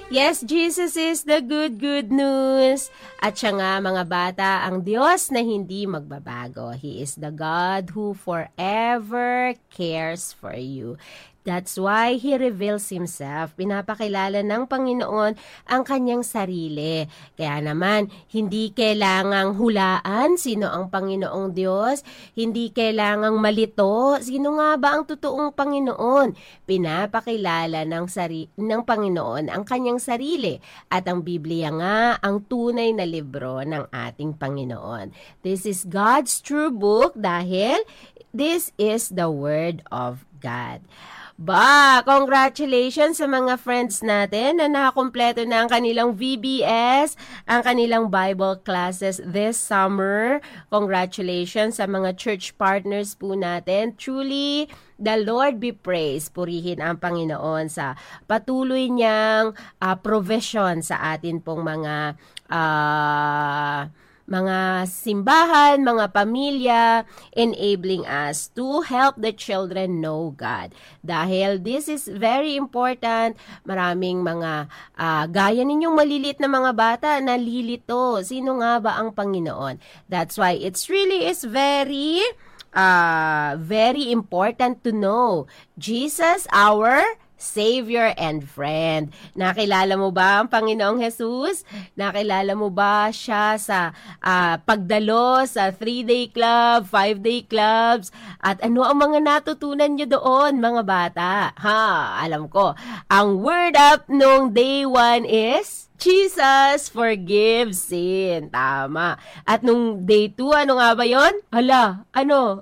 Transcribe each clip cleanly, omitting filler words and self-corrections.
Yes, Jesus is the good news. At siya nga mga bata, ang Diyos na hindi magbabago. He is the God who forever cares for you. That's why He reveals Himself. Pinapakilala ng Panginoon ang kanyang sarili. Kaya naman, hindi kailangang hulaan sino ang Panginoong Diyos. Hindi kailangang malito. Sino nga ba ang totoong Panginoon? Pinapakilala ng Panginoon ang kanyang sarili. At ang Biblia nga ang tunay na libro ng ating Panginoon. This is God's true book dahil this is the Word of God. Congratulations sa mga friends natin na nakakumpleto na ang kanilang VBS, ang kanilang Bible classes this summer. Congratulations sa mga church partners po natin. Truly, the Lord be praised. Purihin ang Panginoon sa patuloy niyang provision sa atin pong mga simbahan, mga pamilya, enabling us to help the children know God. Dahil this is very important, maraming mga gaya ninyong malilit na mga bata na lilito. Sino nga ba ang Panginoon? That's why it's really is very important to know Jesus, our Savior and friend. Nakilala mo ba ang Panginoong Jesus? Nakilala mo ba siya sa pagdalo sa 3-day club, 5-day clubs? At ano ang mga natutunan nyo doon, mga bata? Alam ko. Ang word up nung day 1 is Jesus forgives sin. Tama. At nung day 2, ano nga ba yon? Ano?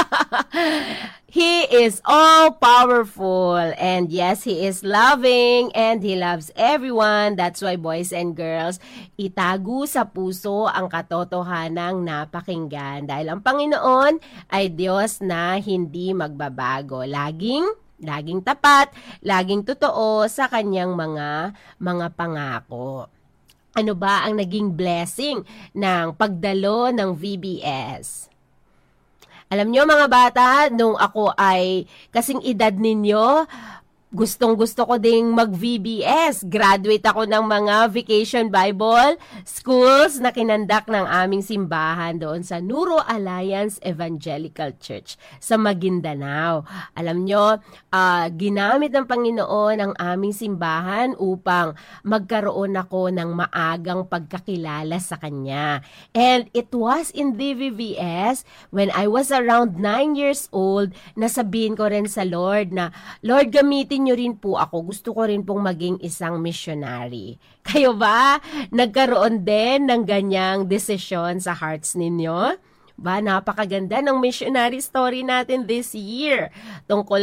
He is all-powerful, and yes, He is loving, and He loves everyone. That's why, boys and girls, itago sa puso ang katotohanang napakinggan. Dahil ang Panginoon ay Diyos na hindi magbabago. Laging tapat, laging totoo sa kanyang mga pangako. Ano ba ang naging blessing ng pagdalo ng VBS? Alam nyo mga bata, nung ako ay kasing edad ninyo, gustong-gusto ko ding mag-VBS. Graduate ako ng mga Vacation Bible Schools na kinandak ng aming simbahan doon sa Nuro Alliance Evangelical Church sa Maguindanao. Alam nyo, ginamit ng Panginoon ang aming simbahan upang magkaroon ako ng maagang pagkakilala sa Kanya. And it was in the VBS when I was around 9 years old na sabihin ko rin sa Lord na, Lord, gamitin nyo rin po ako. Gusto ko rin pong maging isang missionary. Kayo ba? Nagkaroon din ng ganyang desisyon sa hearts ninyo? Napakaganda ng missionary story natin this year. Tungkol